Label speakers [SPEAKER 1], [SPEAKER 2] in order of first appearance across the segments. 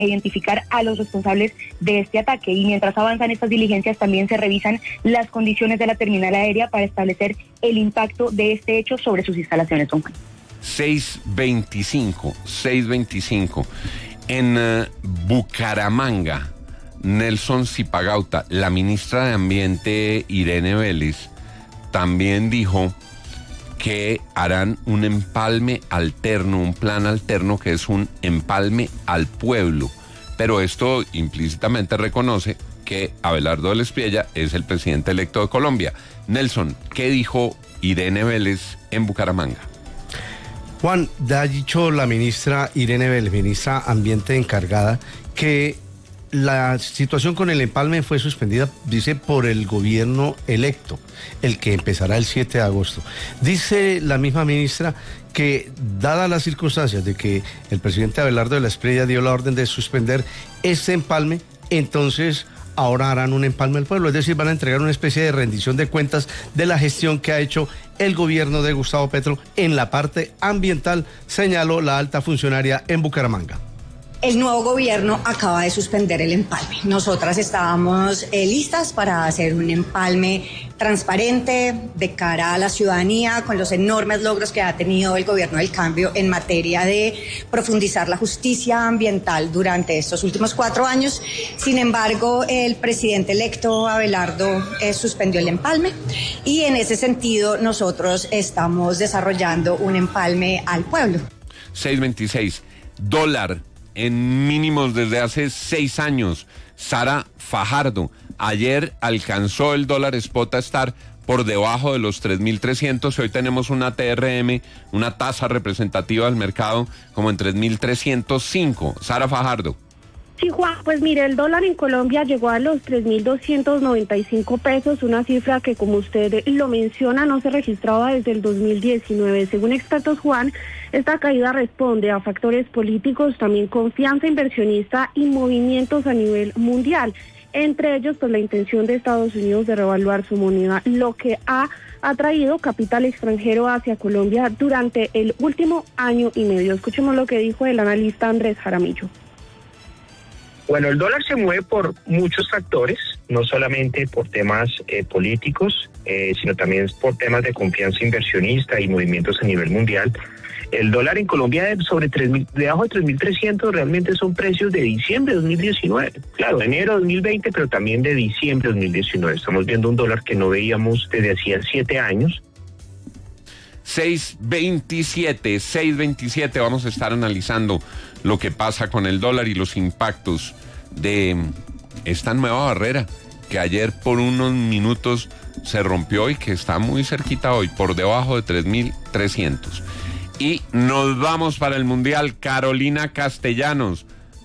[SPEAKER 1] identificar a los responsables de este ataque. Y mientras avanzan estas diligencias, también se revisan las condiciones de la terminal aérea para establecer el impacto de este hecho sobre sus instalaciones, don Juan.
[SPEAKER 2] 6:25. En Bucaramanga, Nelson Zipagauta, la ministra de Ambiente Irene Vélez, también dijo que harán un empalme alterno, un plan alterno que es un empalme al pueblo. Pero esto implícitamente reconoce que Abelardo del Espriella es el presidente electo de Colombia. Nelson, ¿qué dijo Irene Vélez en Bucaramanga?
[SPEAKER 3] Juan, ha dicho la ministra Irene Vélez, ministra Ambiente encargada, que la situación con el empalme fue suspendida, dice, por el gobierno electo, el que empezará el 7 de agosto. Dice la misma ministra que, dadas las circunstancias de que el presidente Abelardo de la Espriella dio la orden de suspender este empalme, entonces ahora harán un empalme al pueblo, es decir, van a entregar una especie de rendición de cuentas de la gestión que ha hecho el gobierno de Gustavo Petro en la parte ambiental, señaló la alta funcionaria en Bucaramanga.
[SPEAKER 4] El nuevo gobierno acaba de suspender el empalme. Nosotras estábamos listas para hacer un empalme transparente de cara a la ciudadanía, con los enormes logros que ha tenido el gobierno del cambio en materia de profundizar la justicia ambiental durante estos últimos 4 años. Sin embargo, el presidente electo Abelardo suspendió el empalme y en ese sentido nosotros estamos desarrollando un empalme al pueblo.
[SPEAKER 2] 6.26, dólar en mínimos desde hace 6 años. Sara Fajardo, ayer alcanzó el dólar spot a estar por debajo de los 3.300 y hoy tenemos una TRM, una tasa representativa del mercado, como en 3.305. Sara Fajardo.
[SPEAKER 5] Sí, Juan, pues mire, el dólar en Colombia llegó a los 3.295 pesos, una cifra que, como usted lo menciona, no se registraba desde el 2019. Según expertos, Juan, esta caída responde a factores políticos, también confianza inversionista y movimientos a nivel mundial. Entre ellos, pues la intención de Estados Unidos de revaluar su moneda, lo que ha atraído capital extranjero hacia Colombia durante el último año y medio. Escuchemos lo que dijo el analista Andrés Jaramillo.
[SPEAKER 6] Bueno, el dólar se mueve por muchos factores, no solamente por temas políticos, sino también por temas de confianza inversionista y movimientos a nivel mundial. El dólar en Colombia debajo de 3.300 realmente son precios de diciembre de 2019. Claro, enero de 2020, pero también de diciembre de 2019. Estamos viendo un dólar que no veíamos desde hacía 7 años.
[SPEAKER 2] 6.27, vamos a estar analizando lo que pasa con el dólar y los impactos de esta nueva barrera que ayer por unos minutos se rompió y que está muy cerquita hoy, por debajo de 3.300. Y nos vamos para el Mundial. Carolina Castellanos,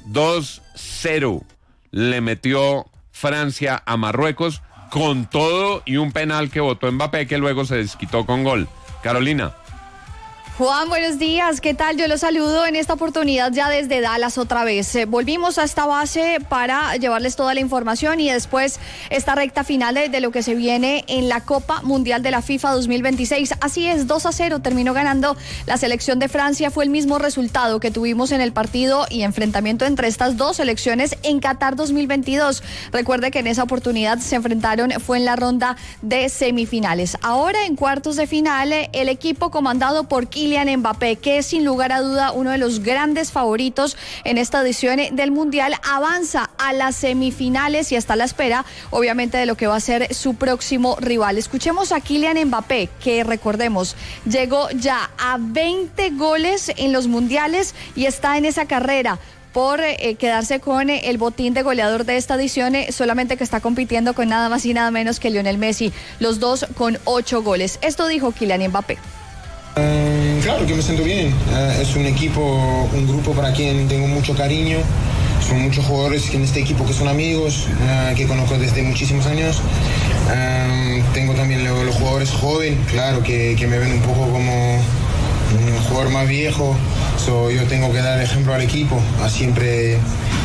[SPEAKER 2] 2-0 le metió Francia a Marruecos, con todo y un penal que votó Mbappé, que luego se desquitó con gol. Carolina.
[SPEAKER 7] Juan, buenos días, ¿qué tal? Yo los saludo en esta oportunidad ya desde Dallas otra vez. Volvimos a esta base para llevarles toda la información y después esta recta final de lo que se viene en la Copa Mundial de la FIFA 2026. Así es, 2-0 terminó ganando la selección de Francia. Fue el mismo resultado que tuvimos en el partido y enfrentamiento entre estas dos selecciones en Qatar 2022. Recuerde que en esa oportunidad se enfrentaron, fue en la ronda de semifinales. Ahora en cuartos de final, el equipo comandado por Kylian Mbappé, que es sin lugar a duda uno de los grandes favoritos en esta edición del Mundial, avanza a las semifinales y está a la espera, obviamente, de lo que va a ser su próximo rival. Escuchemos a Kylian Mbappé, que recordemos, llegó ya a 20 goles en los mundiales y está en esa carrera por quedarse con el botín de goleador de esta edición, solamente que está compitiendo con nada más y nada menos que Lionel Messi, los dos con 8 goles. Esto dijo Kylian Mbappé.
[SPEAKER 8] Claro que me siento bien, es un equipo, un grupo para quien tengo mucho cariño, son muchos jugadores en este equipo que son amigos, que conozco desde muchísimos años. Tengo también los jugadores jóvenes, claro, que me ven un poco como un jugador más viejo, yo tengo que dar ejemplo al equipo, a siempre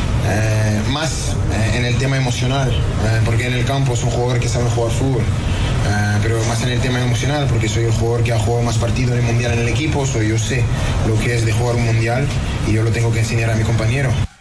[SPEAKER 8] más en el tema emocional, porque en el campo son jugadores que saben jugar fútbol. Pero más en el tema emocional, porque soy el jugador que ha jugado más partidos en el Mundial en el equipo, yo sé lo que es de jugar un Mundial y yo lo tengo que enseñar a mi compañero.